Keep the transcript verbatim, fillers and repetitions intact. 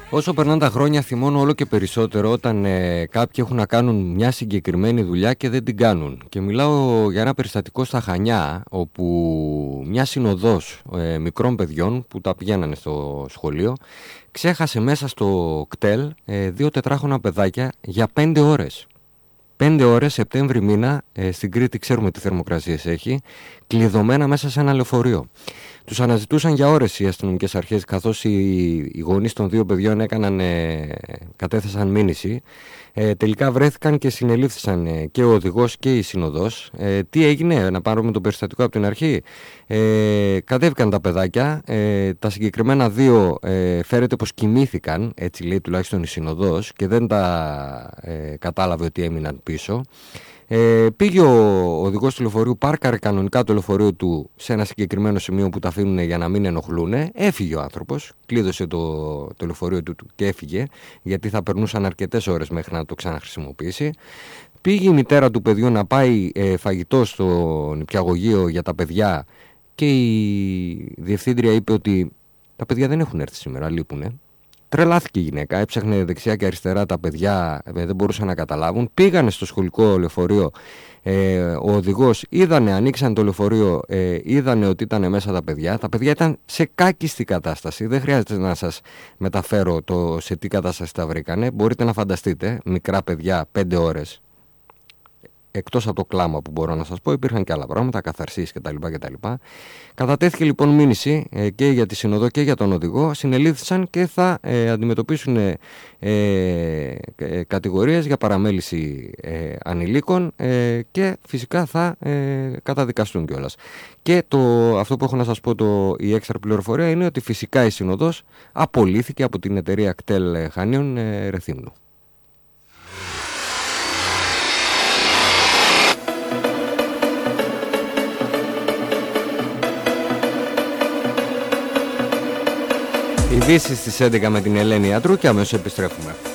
Όσο περνάνε τα χρόνια, θυμώνω όλο και περισσότερο όταν ε, κάποιοι έχουν να κάνουν μια συγκεκριμένη δουλειά και δεν την κάνουν. Και μιλάω για ένα περιστατικό στα Χανιά, όπου μια συνοδός ε, μικρών παιδιών που τα πηγαίνανε στο σχολείο ξέχασε μέσα στο κτέλ ε, δύο τετράχρονα παιδάκια για πέντε ώρες. Πέντε ώρες, Σεπτέμβρη μήνα, ε, στην Κρήτη ξέρουμε τι θερμοκρασίες έχει, κλειδωμένα μέσα σε ένα λεωφορείο. Τους αναζητούσαν για ώρες οι αστυνομικές αρχές, καθώς οι, οι γονείς των δύο παιδιών έκαναν, ε, κατέθεσαν μήνυση. Ε, τελικά βρέθηκαν και συνελήφθησαν ε, και ο οδηγός και η συνοδός. Ε, τι έγινε, να πάρουμε το περιστατικό από την αρχή. Ε, κατέβηκαν τα παιδάκια, ε, τα συγκεκριμένα δύο ε, φέρεται πως κοιμήθηκαν, έτσι λέει τουλάχιστον η συνοδός, και δεν τα ε, κατάλαβε ότι έμειναν πίσω. Ε, πήγε ο οδηγός του λεωφορείου, πάρκαρε κανονικά το λεωφορείο του σε ένα συγκεκριμένο σημείο που τα αφήνουν για να μην ενοχλούν. Έφυγε ο άνθρωπος, κλείδωσε το, το λεωφορείο του και έφυγε, γιατί θα περνούσαν αρκετές ώρες μέχρι να το ξαναχρησιμοποιήσει. Πήγε η μητέρα του παιδιού να πάει ε, φαγητό στο νηπιαγωγείο για τα παιδιά και η διευθύντρια είπε ότι τα παιδιά δεν έχουν έρθει σήμερα, λείπουνε. Τρελάθηκε η γυναίκα, έψαχνε δεξιά και αριστερά τα παιδιά, ε, δεν μπορούσαν να καταλάβουν. Πήγανε στο σχολικό λεωφορείο, ε, ο οδηγός είδανε, ανοίξαν το λεωφορείο, ε, είδανε ότι ήταν μέσα τα παιδιά. Τα παιδιά ήταν σε κάκιστη κατάσταση, δεν χρειάζεται να σας μεταφέρω το σε τι κατάσταση τα βρήκανε. Μπορείτε να φανταστείτε, μικρά παιδιά, πέντε ώρες. Εκτός από το κλάμα που μπορώ να σας πω, υπήρχαν και άλλα πράγματα, καθαρσίες κτλ. κτλ. Κατατέθηκε λοιπόν μήνυση ε, και για τη συνοδό και για τον οδηγό. Συνελήφθησαν και θα ε, αντιμετωπίσουν ε, ε, κατηγορίες για παραμέληση ε, ανηλίκων ε, και φυσικά θα ε, καταδικαστούν κιόλας. Και το, αυτό που έχω να σας πω, το, η έξτρα πληροφορία είναι ότι φυσικά η συνοδός απολύθηκε από την εταιρεία κτέλ Χανίων ε, Ρεθύμνου. Ειδήσεις στις έντεκα με την Ελένη Αντρού και αμέσως επιστρέφουμε.